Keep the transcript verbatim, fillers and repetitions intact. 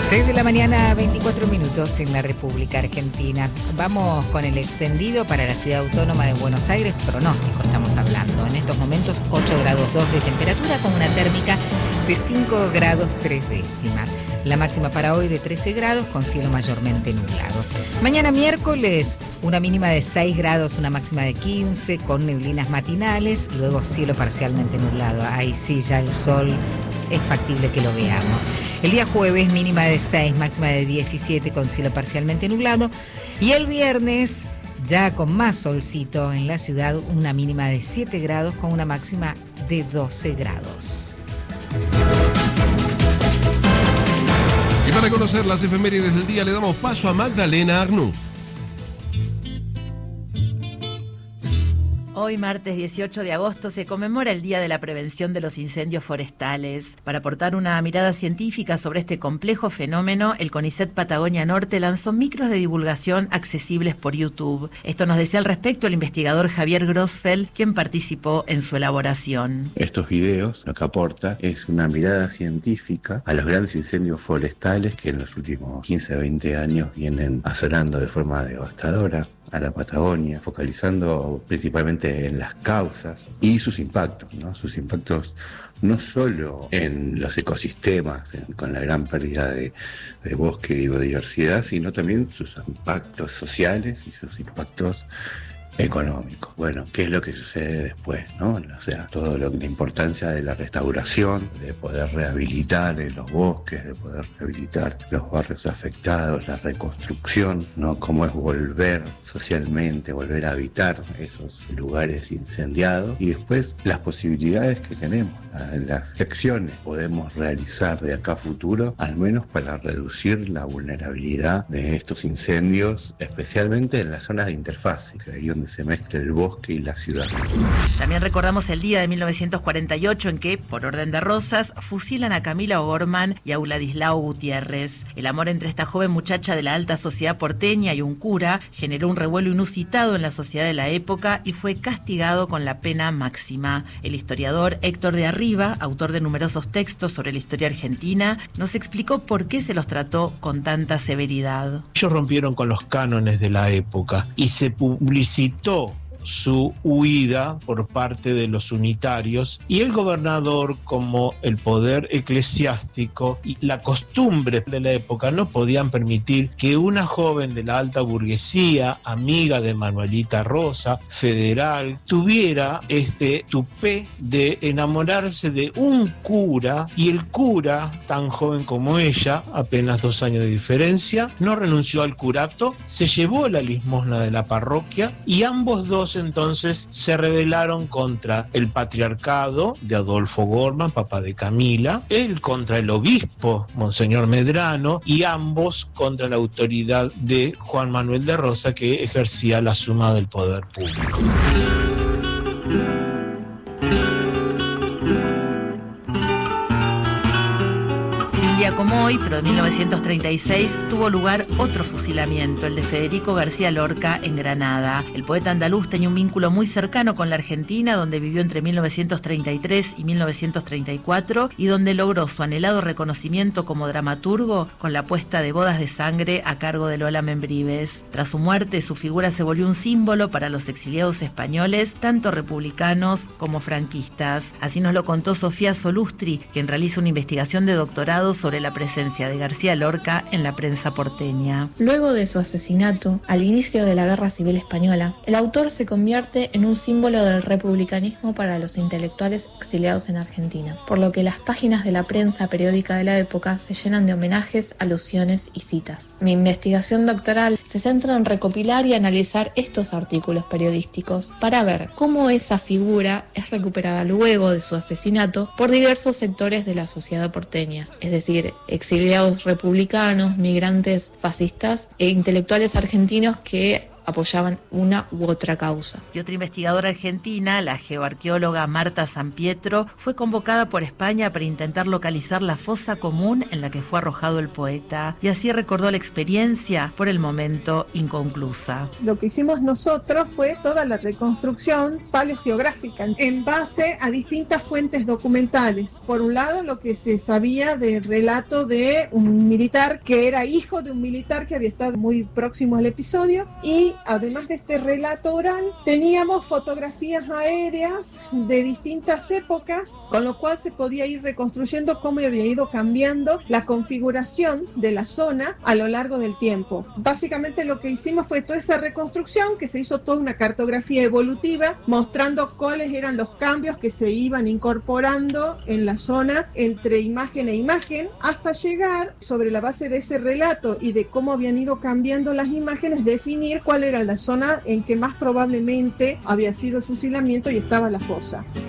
seis de la mañana, veinticuatro minutos en la República Argentina. Vamos con el extendido para la Ciudad Autónoma de Buenos Aires. Pronóstico estamos hablando. En estos momentos ocho grados dos de temperatura con una térmica de cinco grados tres décimas. La máxima para hoy de trece grados con cielo mayormente nublado. Mañana miércoles una mínima de seis grados, una máxima de quince con neblinas matinales. Luego cielo parcialmente nublado. Ahí sí, ya el sol es factible que lo veamos. El día jueves mínima de seis, máxima de diecisiete con cielo parcialmente nublado. Y el viernes ya con más solcito en la ciudad, una mínima de siete grados con una máxima de doce grados. Y para conocer las efemérides del día le damos paso a Magdalena Arnú. Hoy, martes dieciocho de agosto, se conmemora el Día de la Prevención de los Incendios Forestales. Para aportar una mirada científica sobre este complejo fenómeno, el CONICET Patagonia Norte lanzó micros de divulgación accesibles por YouTube. Esto nos decía al respecto el investigador Javier Grossfeld, quien participó en su elaboración. Estos videos lo que aporta es una mirada científica a los grandes incendios forestales que en los últimos quince a veinte años vienen asolando de forma devastadora a la Patagonia, focalizando principalmente en las causas y sus impactos, ¿no? Sus impactos no solo en los ecosistemas, en, con la gran pérdida de, de bosque y biodiversidad, sino también sus impactos sociales y sus impactos económico. Bueno, ¿qué es lo que sucede después, no? O sea, todo lo que la importancia de la restauración, de poder rehabilitar en los bosques, de poder rehabilitar los barrios afectados, la reconstrucción, ¿no? Cómo es volver socialmente, volver a habitar esos lugares incendiados y después las posibilidades que tenemos, las acciones que podemos realizar de acá a futuro, al menos para reducir la vulnerabilidad de estos incendios, especialmente en las zonas de interfase, que ahí donde se mezcla el bosque y la ciudad. También recordamos el día de mil novecientos cuarenta y ocho en que, por orden de Rosas, fusilan a Camila O'Gorman y a Vladislao Gutiérrez. El amor entre esta joven muchacha de la alta sociedad porteña y un cura generó un revuelo inusitado en la sociedad de la época y fue castigado con la pena máxima. El historiador Héctor de Arriba, autor de numerosos textos sobre la historia argentina, nos explicó por qué se los trató con tanta severidad. Ellos rompieron con los cánones de la época y se publicitó su huida por parte de los unitarios, y el gobernador, como el poder eclesiástico y la costumbre de la época, no podían permitir que una joven de la alta burguesía, amiga de Manuelita Rosa, federal, tuviera este tupé de enamorarse de un cura, y el cura, tan joven como ella, apenas dos años de diferencia, no renunció al curato, se llevó la limosna de la parroquia, y ambos dos entonces se rebelaron contra el patriarcado de Adolfo Gorman, papá de Camila, él contra el obispo, Monseñor Medrano, y ambos contra la autoridad de Juan Manuel de Rosa, que ejercía la suma del poder público. Como hoy, pero en mil novecientos treinta y seis, tuvo lugar otro fusilamiento, el de Federico García Lorca en Granada. El poeta andaluz tenía un vínculo muy cercano con la Argentina, donde vivió entre mil novecientos treinta y tres y mil novecientos treinta y cuatro, y donde logró su anhelado reconocimiento como dramaturgo con la puesta de Bodas de Sangre a cargo de Lola Membrives. Tras su muerte, su figura se volvió un símbolo para los exiliados españoles, tanto republicanos como franquistas. Así nos lo contó Sofía Solustri, quien realiza una investigación de doctorado sobre la presencia de García Lorca en la prensa porteña. Luego de su asesinato, al inicio de la Guerra Civil Española, el autor se convierte en un símbolo del republicanismo para los intelectuales exiliados en Argentina, por lo que las páginas de la prensa periódica de la época se llenan de homenajes, alusiones y citas. Mi investigación doctoral se centra en recopilar y analizar estos artículos periodísticos para ver cómo esa figura es recuperada luego de su asesinato por diversos sectores de la sociedad porteña, es decir, exiliados republicanos, migrantes fascistas e intelectuales argentinos que apoyaban una u otra causa. Y otra investigadora argentina, la geoarqueóloga Marta San Pietro, fue convocada por España para intentar localizar la fosa común en la que fue arrojado el poeta, y así recordó la experiencia, por el momento inconclusa. Lo que hicimos nosotros fue toda la reconstrucción paleogeográfica en base a distintas fuentes documentales. Por un lado, lo que se sabía del relato de un militar que era hijo de un militar que había estado muy próximo al episodio, y además de este relato oral, teníamos fotografías aéreas de distintas épocas, con lo cual se podía ir reconstruyendo cómo había ido cambiando la configuración de la zona a lo largo del tiempo. Básicamente lo que hicimos fue toda esa reconstrucción, que se hizo toda una cartografía evolutiva mostrando cuáles eran los cambios que se iban incorporando en la zona entre imagen e imagen, hasta llegar, sobre la base de ese relato y de cómo habían ido cambiando las imágenes, definir cuál era la zona en que más probablemente había sido el fusilamiento y estaba la fosa.